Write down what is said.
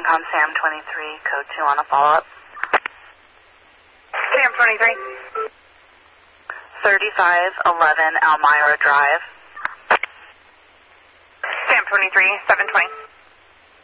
Intercom Sam 23, code 2 on a follow-up. Sam 23. 3511 Elmira Drive. Sam 23, 720.